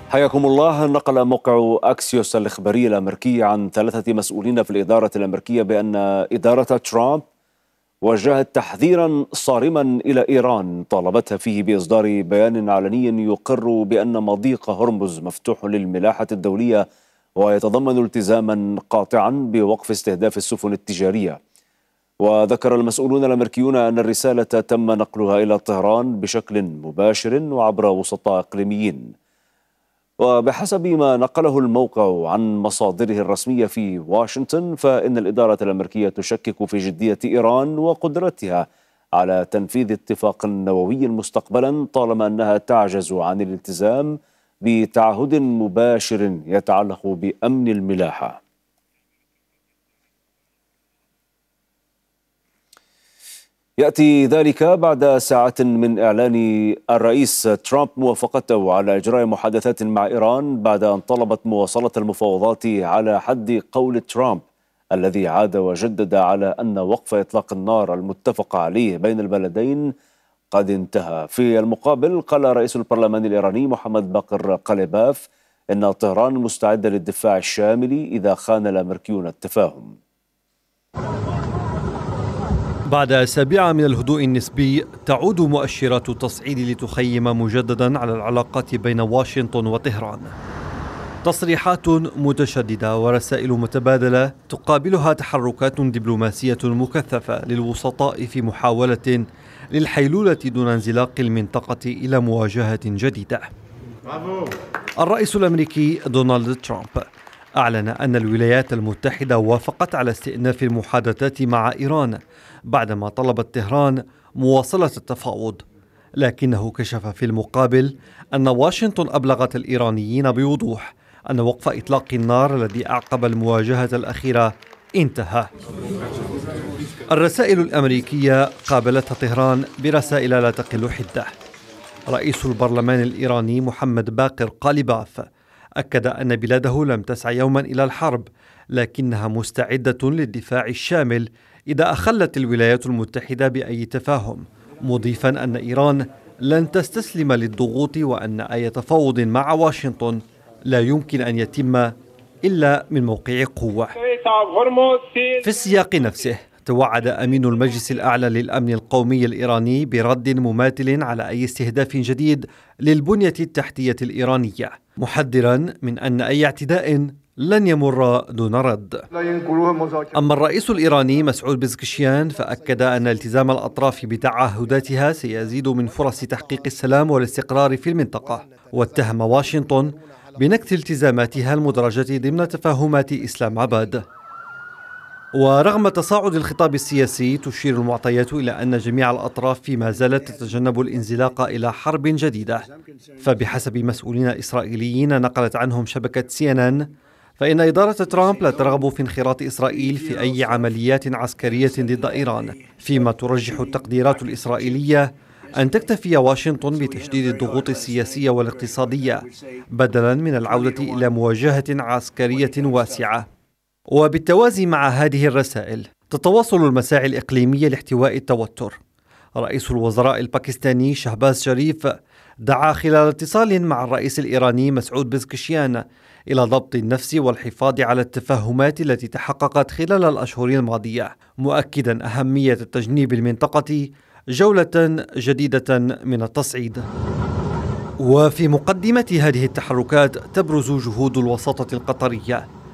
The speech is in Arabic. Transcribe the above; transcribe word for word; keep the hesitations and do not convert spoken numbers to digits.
حياكم الله. نقل موقع أكسيوس الإخباري الأمريكي عن ثلاثة مسؤولين في الإدارة الأمريكية بأن إدارة ترامب وجهت تحذيرا صارما إلى إيران طالبتها فيه بإصدار بيان علني يقر بأن مضيق هرمز مفتوح للملاحة الدولية ويتضمن التزاما قاطعا بوقف استهداف السفن التجارية. وذكر المسؤولون الأمريكيون أن الرسالة تم نقلها إلى طهران بشكل مباشر وعبر وسطاء إقليميين. وبحسب ما نقله الموقع عن مصادره الرسمية في واشنطن، فإن الإدارة الأمريكية تشكك في جدية إيران وقدرتها على تنفيذ اتفاق نووي مستقبلا طالما أنها تعجز عن الالتزام بتعهد مباشر يتعلق بأمن الملاحة. يأتي ذلك بعد ساعات من إعلان الرئيس ترامب موافقته على إجراء محادثات مع إيران بعد أن طلبت مواصلة المفاوضات على حد قول ترامب الذي عاد وجدد على أن وقف إطلاق النار المتفق عليه بين البلدين قد انتهى. في المقابل قال رئيس البرلمان الإيراني محمد باقر قليباف إن طهران مستعدة للدفاع الشامل إذا خان الأمريكيون التفاهم. بعد أسابيع من الهدوء النسبي تعود مؤشرات التصعيد لتخيم مجددا على العلاقات بين واشنطن وطهران. تصريحات متشددة ورسائل متبادلة تقابلها تحركات دبلوماسية مكثفة للوسطاء في محاولة للحيلولة دون انزلاق المنطقة إلى مواجهة جديدة. الرئيس الأمريكي دونالد ترامب أعلن أن الولايات المتحدة وافقت على استئناف المحادثات مع إيران بعدما طلبت طهران مواصلة التفاوض، لكنه كشف في المقابل أن واشنطن أبلغت الإيرانيين بوضوح أن وقف إطلاق النار الذي أعقب المواجهة الأخيرة انتهى. الرسائل الأمريكية قابلتها طهران برسائل لا تقل حدة. رئيس البرلمان الإيراني محمد باقر قاليباف أكد أن بلاده لم تسعى يوما إلى الحرب، لكنها مستعدة للدفاع الشامل إذا أخلت الولايات المتحدة بأي تفاهم، مضيفا أن إيران لن تستسلم للضغوط وأن أي تفاوض مع واشنطن لا يمكن أن يتم إلا من موقع قوة. في السياق نفسه توعد أمين المجلس الأعلى للأمن القومي الإيراني برد مماثل على أي استهداف جديد للبنية التحتية الإيرانية، محذرا من أن أي اعتداء لن يمر دون رد. أما الرئيس الإيراني مسعود بزكشيان فأكد أن التزام الأطراف بتعهداتها سيزيد من فرص تحقيق السلام والاستقرار في المنطقة، واتهم واشنطن بنكث التزاماتها المدرجة ضمن تفاهمات إسلام آباد. ورغم تصاعد الخطاب السياسي تشير المعطيات إلى أن جميع الأطراف ما زالت تتجنب الانزلاق إلى حرب جديدة. فبحسب مسؤولين إسرائيليين نقلت عنهم شبكة سي إن إن، فإن إدارة ترامب لا ترغب في انخراط إسرائيل في أي عمليات عسكرية ضد إيران، فيما ترجح التقديرات الإسرائيلية أن تكتفي واشنطن بتشديد الضغوط السياسية والاقتصادية بدلا من العودة إلى مواجهة عسكرية واسعة. وبالتوازي مع هذه الرسائل تتواصل المساعي الإقليمية لاحتواء التوتر. رئيس الوزراء الباكستاني شهباز شريف دعا خلال اتصال مع الرئيس الإيراني مسعود بزكشيان إلى ضبط النفس والحفاظ على التفاهمات التي تحققت خلال الأشهر الماضية، مؤكدا أهمية تجنيب المنطقة جولة جديدة من التصعيد. وفي مقدمة هذه التحركات تبرز جهود الوساطة القطرية